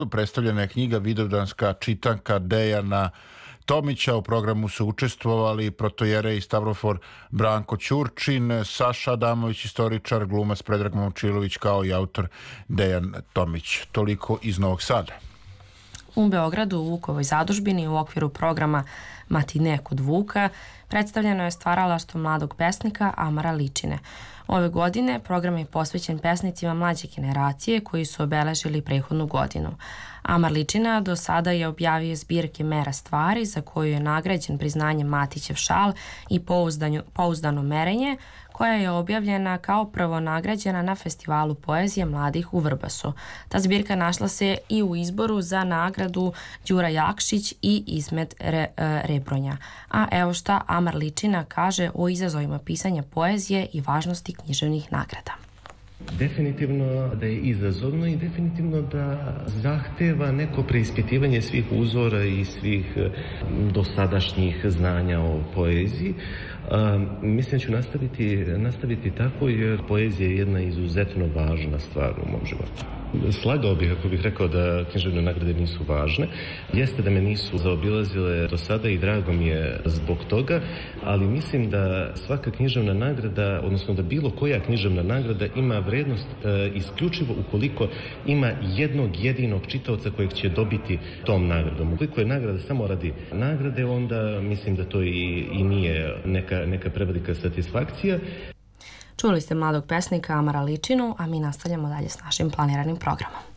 Predstavljena je knjiga Vidovdanska čitanka Dejana Tomića. U programu su učestvovali protojerej Stavrofor Branko Ćurčin, Saša Adamović, istoričar, glumac Predrag Momčilović, kao i autor Dejan Tomić. Toliko iz Novog Sada. U Beogradu u Vukovoj zadužbini u okviru programa Matine kod Vuka predstavljeno je stvaralaštvo mladog pesnika Amara Ličine. Ove godine program je posvećen pesnicima mlađe generacije koji su obeležili prethodnu godinu. Amar Ličina do sada je objavio zbirke Mera stvari, za koju je nagrađen priznanjem Matićev šal i Pouzdano merenje, koja je objavljena kao prvo nagrađena na Festivalu poezije mladih u Vrbasu. Ta zbirka našla se i u izboru za nagradu Đura Jakšić i Ismet Rebronja. A evo šta Amar Ličina kaže o izazovima pisanja poezije i važnosti književnih nagrada. Definitivno da je izazovno i definitivno da zahteva neko preispitivanje svih uzora i svih dosadašnjih znanja o poeziji. Mislim da ću nastaviti tako, jer poezija je jedna izuzetno važna stvar u mom životu. Slagao bih ako bih rekao da književne nagrade nisu važne. Jeste da me nisu zaobilazile do sada i drago mi je zbog toga, ali mislim da svaka književna nagrada, odnosno da bilo koja književna nagrada ima vrednost isključivo ukoliko ima jednog jedinog čitaoca kojeg će dobiti tom nagradom. Ukoliko je nagrada samo radi nagrade, onda mislim da to i nije neka prevelika satisfakcija. Čuli ste mladog pesnika Amara Ličinu, a mi nastavljamo dalje s našim planiranim programom.